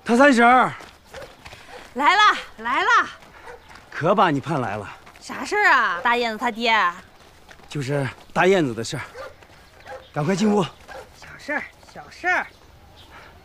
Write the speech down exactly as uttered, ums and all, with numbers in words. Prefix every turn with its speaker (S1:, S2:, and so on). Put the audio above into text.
S1: 他三婶儿
S2: 来了来了，
S1: 可把你盼来了。
S2: 啥事儿啊？大燕子他爹？
S1: 就是大燕子的事儿，赶快进屋。
S2: 小事儿，小事儿。